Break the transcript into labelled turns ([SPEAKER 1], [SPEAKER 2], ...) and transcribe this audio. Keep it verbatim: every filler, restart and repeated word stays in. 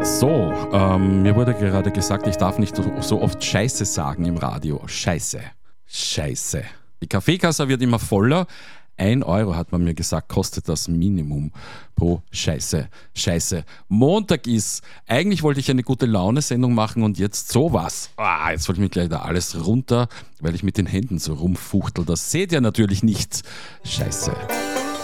[SPEAKER 1] So, ähm, mir wurde gerade gesagt, ich darf nicht so, so oft Scheiße sagen im Radio. Scheiße. Scheiße. Die Kaffeekasse wird immer voller. Ein Euro, hat man mir gesagt, kostet das Minimum pro Scheiße. Scheiße. Montag ist. Eigentlich wollte ich eine gute Laune-Sendung machen und jetzt sowas. Ah, jetzt fällt mir gleich da alles runter, weil ich mit den Händen so rumfuchtel. Das seht ihr natürlich nicht. Scheiße.